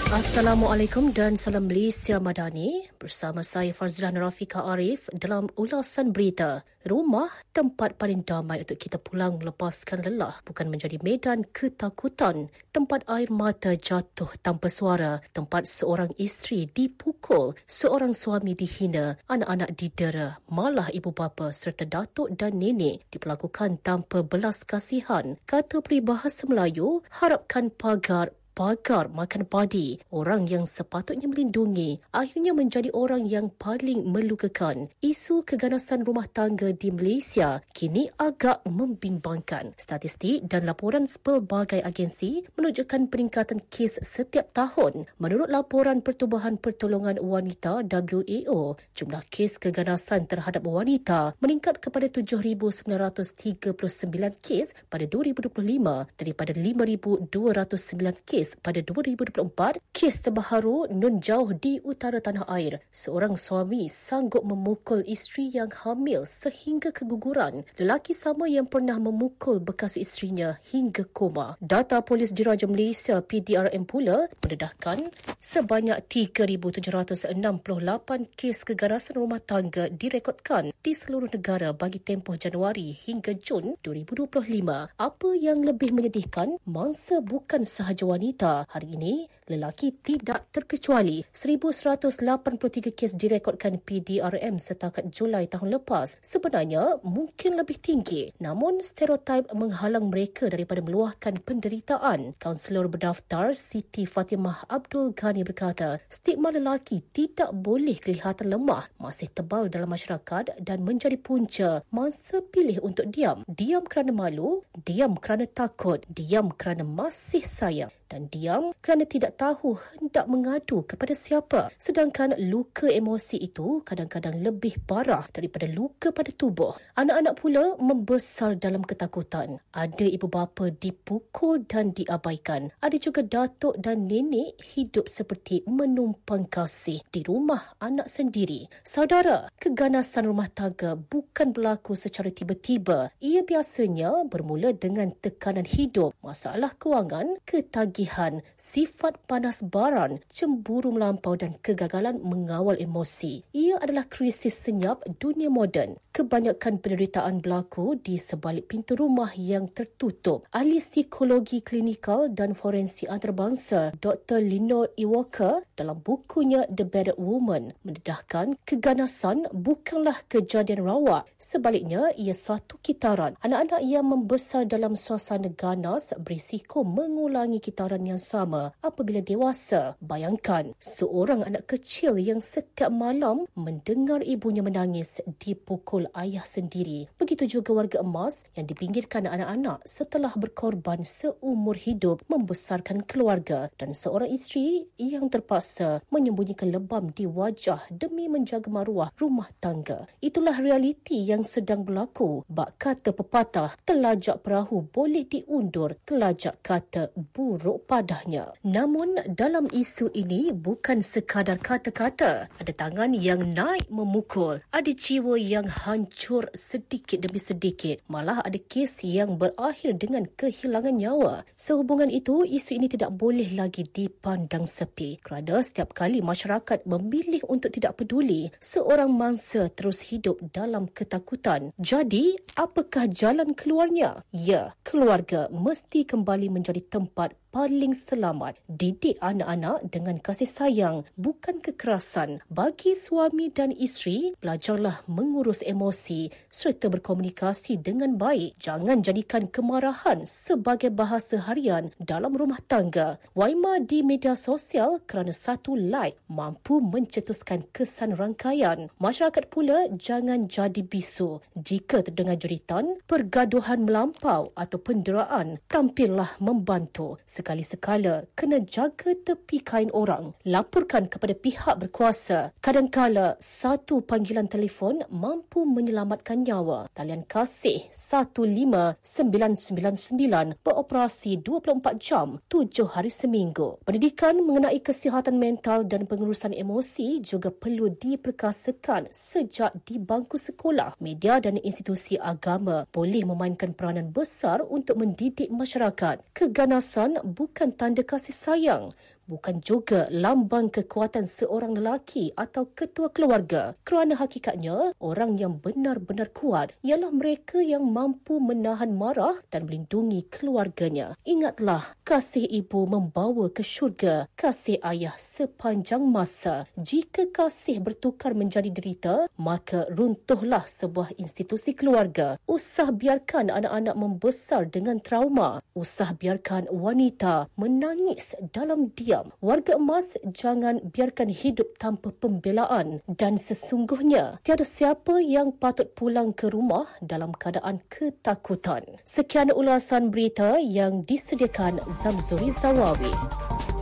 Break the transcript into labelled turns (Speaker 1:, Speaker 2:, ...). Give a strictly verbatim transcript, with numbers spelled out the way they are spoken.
Speaker 1: Assalamualaikum dan salam Malaysia Madani. Bersama saya Farzlan Rafika Arif dalam ulasan berita. Rumah tempat paling damai untuk kita pulang melepaskan lelah, bukan menjadi medan ketakutan. Tempat air mata jatuh tanpa suara. Tempat seorang isteri dipukul, seorang suami dihina, anak-anak didera, malah ibu bapa serta datuk dan nenek diperlakukan tanpa belas kasihan. Kata peribahasa Melayu, harapkan pagar pagar makan padi. Orang yang sepatutnya melindungi akhirnya menjadi orang yang paling melukakan. Isu keganasan rumah tangga di Malaysia kini agak membimbangkan. Statistik dan laporan pelbagai agensi menunjukkan peningkatan kes setiap tahun. Menurut laporan Pertubuhan Pertolongan Wanita W A O, jumlah kes keganasan terhadap wanita meningkat kepada tujuh ribu sembilan ratus tiga puluh sembilan kes pada dua ribu dua puluh lima daripada lima ribu dua ratus sembilan kes pada dua ribu dua puluh empat. Kes terbaru nun jauh di utara tanah air. Seorang suami sanggup memukul isteri yang hamil sehingga keguguran. Lelaki sama yang pernah memukul bekas isterinya hingga koma. Data Polis Diraja Malaysia P D R M pula mendedahkan sebanyak tiga ribu tujuh ratus enam puluh lapan kes keganasan rumah tangga direkodkan di seluruh negara bagi tempoh Januari hingga Jun dua ribu dua puluh lima. Apa yang lebih menyedihkan, mangsa bukan sahaja wanita. Hari ini, lelaki tidak terkecuali. seribu seratus lapan puluh tiga kes direkodkan P D R M setakat Julai tahun lepas. Sebenarnya, mungkin lebih tinggi. Namun, stereotip menghalang mereka daripada meluahkan penderitaan. Kaunselor berdaftar Siti Fatimah Abdul Ghani berkata, stigma lelaki tidak boleh kelihatan lemah, masih tebal dalam masyarakat dan menjadi punca mangsa pilih untuk diam. Diam kerana malu, diam kerana takut, diam kerana masih sayang, dan diam kerana tidak tahu hendak mengadu kepada siapa. Sedangkan luka emosi itu kadang-kadang lebih parah daripada luka pada tubuh. Anak-anak pula membesar dalam ketakutan. Ada ibu bapa dipukul dan diabaikan. Ada juga datuk dan nenek hidup seperti menumpang kasih di rumah anak sendiri. Saudara, keganasan rumah tangga bukan berlaku secara tiba-tiba. Ia biasanya bermula dengan tekanan hidup, masalah kewangan, ketagihan, sifat panas baran, cemburu melampau dan kegagalan mengawal emosi. Ia adalah krisis senyap dunia moden. Kebanyakan penderitaan berlaku di sebalik pintu rumah yang tertutup. Ahli psikologi klinikal dan forensik antarabangsa Doktor Lenore E. Walker dalam bukunya The Battered Woman mendedahkan keganasan bukanlah kejadian rawak. Sebaliknya, ia suatu kitaran. Anak-anak yang membesar dalam suasana ganas berisiko mengulangi kitaran yang sama apabila dewasa. Bayangkan, seorang anak kecil yang setiap malam mendengar ibunya menangis dipukul ayah sendiri. Begitu juga warga emas yang dipinggirkan anak-anak setelah berkorban seumur hidup membesarkan keluarga, dan seorang isteri yang terpaksa menyembunyikan lebam di wajah demi menjaga maruah rumah tangga. Itulah realiti yang sedang berlaku. Bak kata pepatah, telajak perahu boleh diundur, telajak kata buruk padahnya. Namun dalam isu ini bukan sekadar kata-kata. Ada tangan yang naik memukul, ada jiwa yang hancur sedikit demi sedikit, malah ada kes yang berakhir dengan kehilangan nyawa. Sehubungan itu, isu ini tidak boleh lagi dipandang sepi kerana setiap kali masyarakat memilih untuk tidak peduli, seorang mangsa terus hidup dalam ketakutan. Jadi, apakah jalan keluarnya? Ya, keluarga mesti kembali menjadi tempat paling selamat. Didik anak-anak dengan kasih sayang, bukan kekerasan. Bagi suami dan isteri, belajarlah mengurus emosi serta berkomunikasi dengan baik. Jangan jadikan kemarahan sebagai bahasa harian dalam rumah tangga. Waima di media sosial kerana satu like mampu mencetuskan kesan rangkaian. Masyarakat pula jangan jadi bisu. Jika terdengar jeritan, pergaduhan melampau atau penderaan, tampillah membantu. Sekali-sekala kena jaga tepi kain orang. Laporkan kepada pihak berkuasa. Kadangkala satu panggilan telefon mampu menyelamatkan nyawa. Talian kasih satu lima sembilan sembilan sembilan beroperasi dua puluh empat jam, tujuh hari seminggu. Pendidikan mengenai kesihatan mental dan pengurusan emosi juga perlu diperkasakan sejak di bangku sekolah. Media dan institusi agama boleh memainkan peranan besar untuk mendidik masyarakat. Keganasan bukan tanda kasih sayang, bukan juga lambang kekuatan seorang lelaki atau ketua keluarga. Kerana hakikatnya, orang yang benar-benar kuat ialah mereka yang mampu menahan marah dan melindungi keluarganya. Ingatlah, kasih ibu membawa ke syurga, kasih ayah sepanjang masa. Jika kasih bertukar menjadi derita, maka runtuhlah sebuah institusi keluarga. Usah biarkan anak-anak membesar dengan trauma. Usah biarkan wanita menangis dalam diam. Warga emas, jangan biarkan hidup tanpa pembelaan. Dan sesungguhnya, tiada siapa yang patut pulang ke rumah dalam keadaan ketakutan. Sekian ulasan berita yang disediakan Zamzuri Zawawi.